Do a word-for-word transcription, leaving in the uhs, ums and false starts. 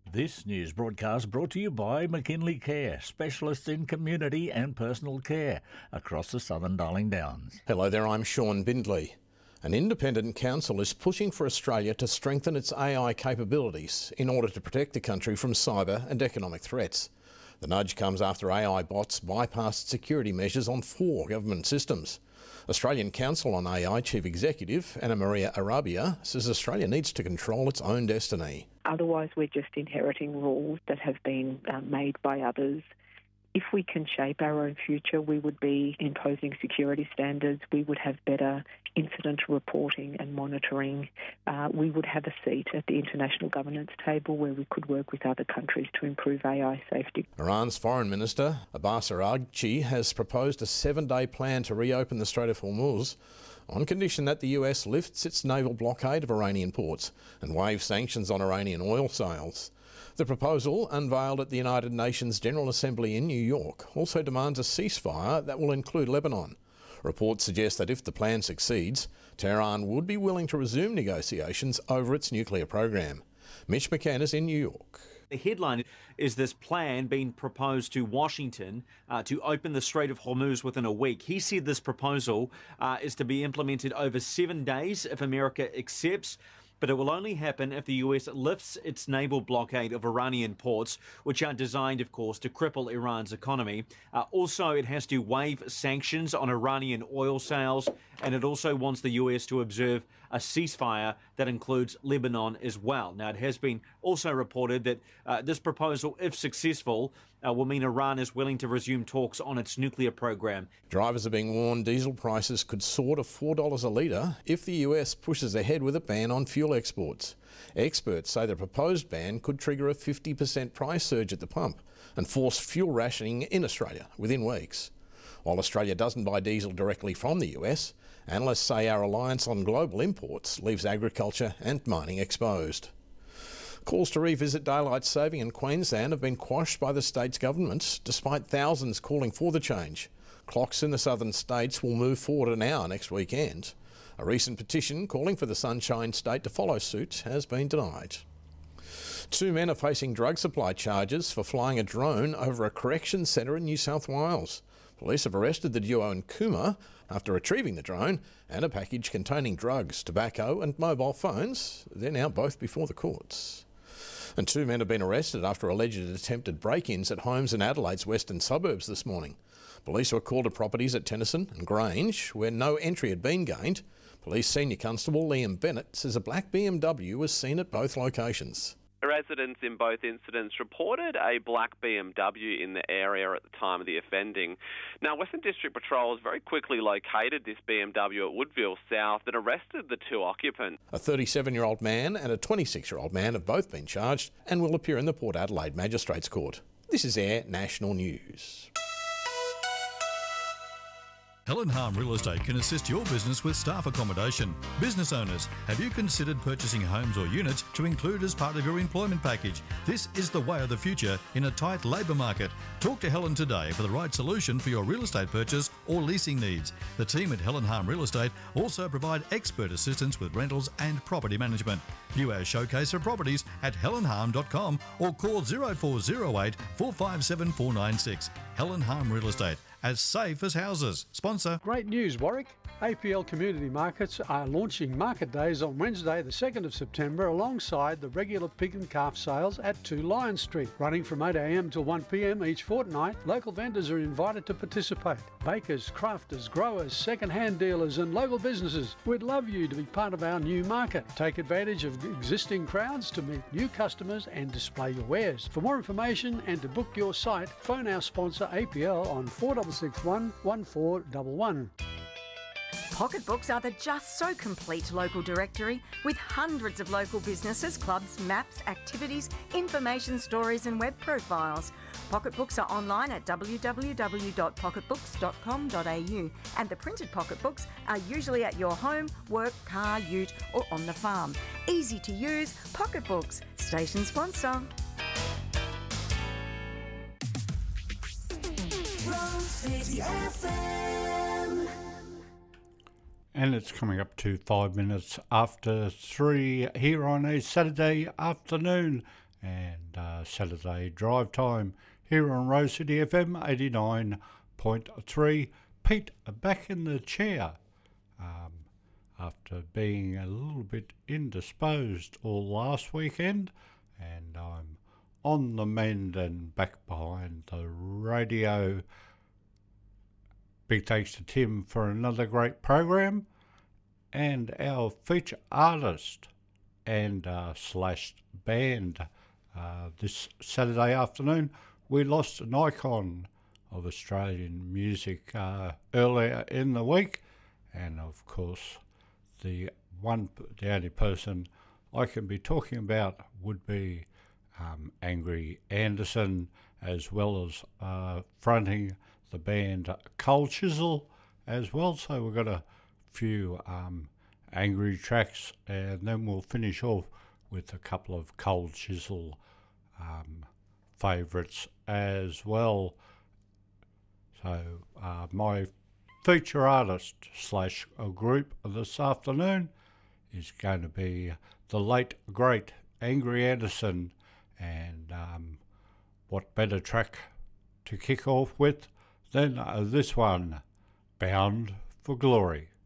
This news broadcast brought to you by McKinley Care, specialists in community and personal care across the southern Darling Downs. Hello there, I'm Sean Bindley. An independent council is pushing for Australia to strengthen its A I capabilities in order to protect the country from cyber and economic threats. The nudge comes after A I bots bypassed security measures on four government systems. Australian Council on A I Chief Executive Anna Maria Arabia says Australia needs to control its own destiny. Otherwise, we're just inheriting rules that have been uh, made by others. If we can shape our own future, we would be imposing security standards. We would have better incident reporting and monitoring. Uh, we would have a seat at the international governance table where we could work with other countries to improve A I safety. Iran's Foreign Minister Abbas Araghchi has proposed a seven-day plan to reopen the Strait of Hormuz on condition that the U S lifts its naval blockade of Iranian ports and waives sanctions on Iranian oil sales. The proposal, unveiled at the United Nations General Assembly in New York, also demands a ceasefire that will include Lebanon. Reports suggest that if the plan succeeds, Tehran would be willing to resume negotiations over its nuclear program. Mitch McCann is in New York. The headline is this plan being proposed to Washington uh, to open the Strait of Hormuz within a week. He said this proposal uh, is to be implemented over seven days if America accepts, but it will only happen if the U S lifts its naval blockade of Iranian ports, which are designed, of course, to cripple Iran's economy. Uh, also, it has to waive sanctions on Iranian oil sales, and it also wants the U S to observe a ceasefire that includes Lebanon as well. Now, it has been also reported that uh, this proposal, if successful, uh, will mean Iran is willing to resume talks on its nuclear program. Drivers are being warned diesel prices could soar to four dollars a litre if the U S pushes ahead with a ban on fuel exports. Experts say the proposed ban could trigger a fifty percent price surge at the pump and force fuel rationing in Australia within weeks. While Australia doesn't buy diesel directly from the U S, analysts say our reliance on global imports leaves agriculture and mining exposed. Calls to revisit daylight saving in Queensland have been quashed by the state's government, despite thousands calling for the change. Clocks in the southern states will move forward an hour next weekend. A recent petition calling for the Sunshine State to follow suit has been denied. Two men are facing drug supply charges for flying a drone over a corrections centre in New South Wales. Police have arrested the duo in Cooma after retrieving the drone and a package containing drugs, tobacco and mobile phones. They're now both before the courts. And two men have been arrested after alleged attempted break-ins at homes in Adelaide's western suburbs this morning. Police were called to properties at Tennyson and Grange, where no entry had been gained. Police Senior Constable Liam Bennett says a black B M W was seen at both locations. Residents in both incidents reported a black B M W in the area at the time of the offending. Now, Western District Patrols very quickly located this B M W at Woodville South and arrested the two occupants. A thirty-seven-year-old man and a twenty-six-year-old man have both been charged and will appear in the Port Adelaide Magistrates Court. This is Air National News. Helen Harm Real Estate can assist your business with staff accommodation. Business owners, have you considered purchasing homes or units to include as part of your employment package? This is the way of the future in a tight labour market. Talk to Helen today for the right solution for your real estate purchase or leasing needs. The team at Helen Harm Real Estate also provide expert assistance with rentals and property management. View our showcase for properties at helen harm dot com or call zero four zero eight, four five seven, four nine six. Helen Harm Real Estate. As safe as houses. Sponsor. Great news, Warwick. A P L Community Markets are launching market days on Wednesday the second of September alongside the regular pig and calf sales at two Lion Street. Running from eight a m till one p m each fortnight, local vendors are invited to participate. Bakers, crafters, growers, second-hand dealers and local businesses, we'd love you to be part of our new market. Take advantage of existing crowds to meet new customers and display your wares. For more information and to book your site, phone our sponsor A P L on four six six one, one four one one. Pocketbooks are the just so complete local directory with hundreds of local businesses, clubs, maps, activities, information stories and web profiles. Pocketbooks are online at w w w dot pocketbooks dot com dot a u and the printed pocketbooks are usually at your home, work, car, ute or on the farm. Easy to use, Pocketbooks, station sponsor. City F M. And it's coming up to five minutes after three here on a Saturday afternoon. and uh, Saturday drive time here on Rose City F M eighty-nine point three. Pete back in the chair um, after being a little bit indisposed all last weekend, and I'm on the mend and back behind the radio. Big thanks to Tim for another great program, and our feature artist and uh, slash band uh, this Saturday afternoon. We lost an icon of Australian music uh, earlier in the week, and of course the one, the only person I can be talking about would be um, Angry Anderson, as well as uh, fronting the band Cold Chisel as well. So we've got a few um, angry tracks, and then we'll finish off with a couple of Cold Chisel um, favourites as well. So uh, my feature artist slash a group this afternoon is going to be the late great Angry Anderson, and um, what better track to kick off with than uh, this one, Bound for Glory.